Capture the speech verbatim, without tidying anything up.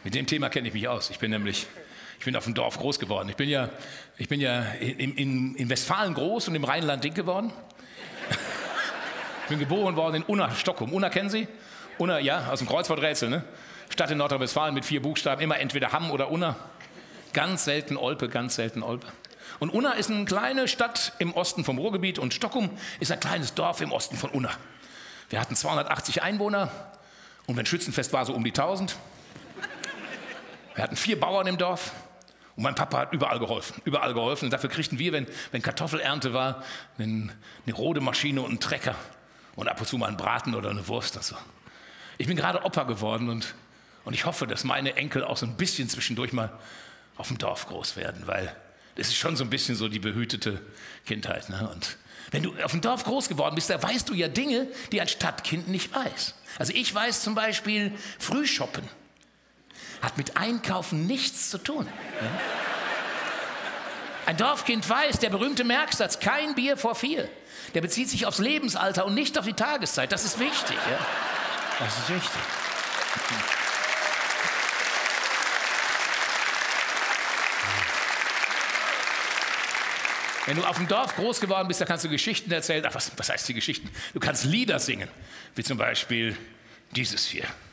Mit dem Thema kenne ich mich aus. Ich bin nämlich, ich bin auf dem Dorf groß geworden. Ich bin ja, ich bin ja in, in, in Westfalen groß und im Rheinland dick geworden. Ich bin geboren worden in Unna, Stockholm. Unna kennen Sie? Unna, ja, aus dem Kreuzworträtsel, ne? Stadt in Nordrhein-Westfalen mit vier Buchstaben, immer entweder Hamm oder Unna. Ganz selten Olpe, ganz selten Olpe. Und Unna ist eine kleine Stadt im Osten vom Ruhrgebiet und Stockholm ist ein kleines Dorf im Osten von Unna. Wir hatten zweihundertachtzig Einwohner und wenn Schützenfest war, so um die tausend. Wir hatten vier Bauern im Dorf und mein Papa hat überall geholfen, überall geholfen. Und dafür kriegten wir, wenn, wenn Kartoffelernte war, eine, eine Rodemaschine und einen Trecker und ab und zu mal einen Braten oder eine Wurst und so. Ich bin gerade Opa geworden und, und ich hoffe, dass meine Enkel auch so ein bisschen zwischendurch mal auf dem Dorf groß werden, weil das ist schon so ein bisschen so die behütete Kindheit. Ne? Und wenn du auf dem Dorf groß geworden bist, da weißt du ja Dinge, die ein Stadtkind nicht weiß. Also ich weiß zum Beispiel, Frühshoppen hat mit Einkaufen nichts zu tun. Ja? Ein Dorfkind weiß, der berühmte Merksatz, kein Bier vor vier, der bezieht sich aufs Lebensalter und nicht auf die Tageszeit. Das ist wichtig. Ja? Das ist wichtig. Wenn du auf dem Dorf groß geworden bist, da kannst du Geschichten erzählen. Ach, was, was heißt die Geschichten? Du kannst Lieder singen, wie zum Beispiel dieses hier.